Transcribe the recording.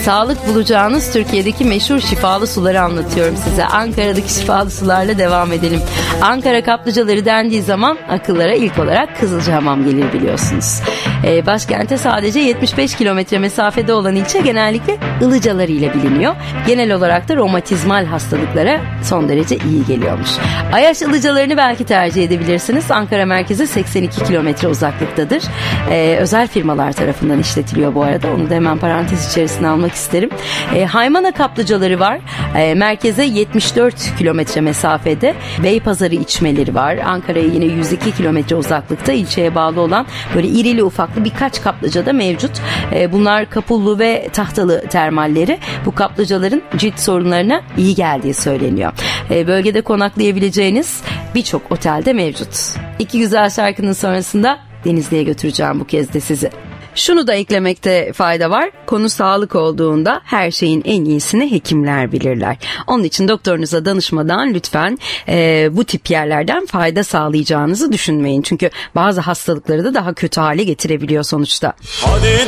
Sağlık bulacağınız Türkiye'deki meşhur şifalı suları anlatıyorum size. Ankara'daki şifalı sularla devam edelim. Ankara kaplıcaları dendiği zaman akıllara ilk olarak Kızılcahamam gelir biliyorsunuz. Başkente sadece 75 kilometre mesafede olan ilçe genellikle ılıcaları ile biliniyor. Genel olarak da romatizmal hastalıklara son derece iyi geliyormuş. Ayaş ılıcalarını belki tercih edebilirsiniz. Ankara merkezi 82 kilometre uzaklıktadır. Özel firmalar tarafından işletiliyor bu arada. Onu da hemen parantez içerisine almak isterim. Haymana kaplıcaları var. Merkeze 74 kilometre mesafede. Beypazarı içmeleri var. Ankara'ya yine 102 kilometre uzaklıkta ilçeye bağlı olan böyle irili ufaklı birkaç kaplıca da mevcut. Bunlar Kapullu ve Tahtalı termalleri. Bu kaplıcaların cilt sorunlarına iyi geldiği söyleniyor. Bölgede konaklayabileceğiniz birçok otelde mevcut. İki güzel şarkının sonrasında Denizli'ye götüreceğim bu kez de sizi. Şunu da eklemekte fayda var. Konu sağlık olduğunda her şeyin en iyisini hekimler bilirler. Onun için doktorunuza danışmadan lütfen bu tip yerlerden fayda sağlayacağınızı düşünmeyin. Çünkü bazı hastalıkları da daha kötü hale getirebiliyor sonuçta. Hadi